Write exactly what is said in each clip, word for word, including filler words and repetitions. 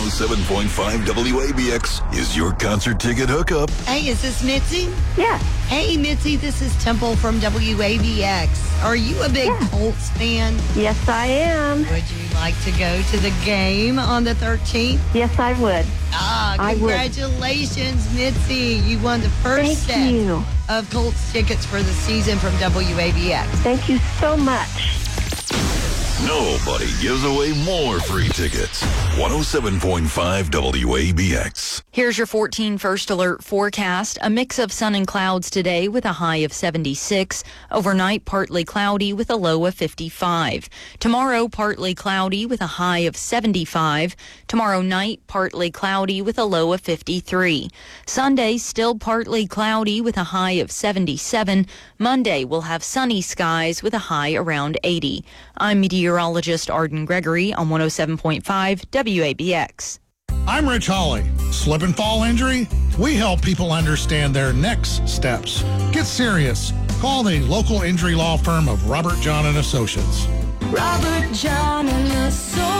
oh seven point five W A B X is your concert ticket hookup. Hey, is this Mitzi? Yeah. Hey, Mitzi, this is Temple from W A B X. Are you a big Yeah. Colts fan? Yes, I am. Would you like to go to the game on the thirteenth? Yes, I would. Ah, I would. congratulations, Mitzi. You won the first Thank set you. of Colts tickets for the season from W A B X. Thank you so much. Nobody gives away more free tickets. one oh seven point five W A B X. Here's your fourteen First Alert forecast. A mix of sun and clouds today with a high of seventy-six. Overnight, partly cloudy with a low of fifty-five. Tomorrow, partly cloudy with a high of seventy-five. Tomorrow night, partly cloudy with a low of fifty-three. Sunday, still partly cloudy with a high of seventy-seven. Monday, we'll have sunny skies with a high around eighty. I'm meteorologist Arden Gregory on one oh seven point five W A B X. I'm Rich Hawley. Slip and fall injury? We help people understand their next steps. Get serious. Call the local injury law firm of Robert John and Associates. Robert John and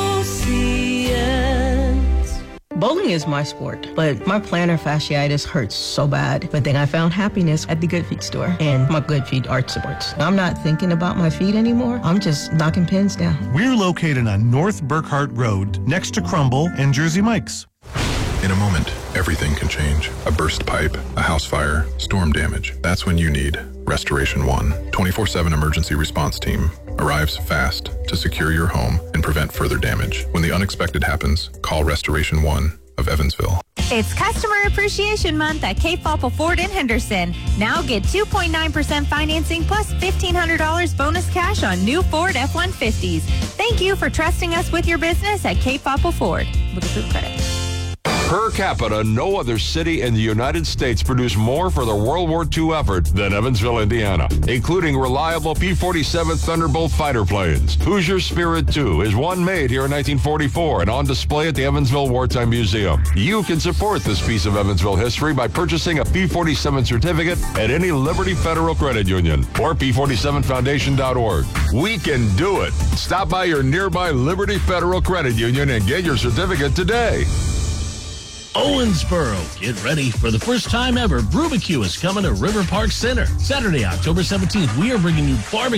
Associates. Bowling is my sport, but my plantar fasciitis hurts so bad. But then I found happiness at the Good Feet store and my Good Feet arch supports. I'm not thinking about my feet anymore. I'm just knocking pins down. We're located on North Burkhart Road, next to Crumble and Jersey Mike's. In a moment, everything can change. A burst pipe, a house fire, storm damage. That's when you need Restoration One. twenty-four seven emergency response team arrives fast to secure your home and prevent further damage. When the unexpected happens, call Restoration One of Evansville. It's Customer Appreciation Month at Cape Fopple Ford in Henderson. Now get two point nine percent financing plus fifteen hundred dollars bonus cash on new Ford F one fifties. Thank you for trusting us with your business at Cape Fopple Ford. With approved credit. Per capita, no other city in the United States produced more for the World War Two effort than Evansville, Indiana, including reliable P forty-seven Thunderbolt fighter planes. Hoosier Spirit two is one made here in nineteen forty-four and on display at the Evansville Wartime Museum. You can support this piece of Evansville history by purchasing a P forty-seven certificate at any Liberty Federal Credit Union or P forty-seven foundation dot org. We can do it. Stop by your nearby Liberty Federal Credit Union and get your certificate today. Owensboro, get ready for the first time ever. Barbecue is coming to River Park Center. Saturday, October seventeenth, we are bringing you barbecue.